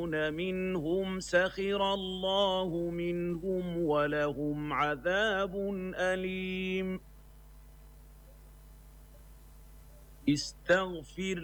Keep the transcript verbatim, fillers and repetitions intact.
يسخرون منهم سخر الله منهم ولهم عذاب أليم. استغفر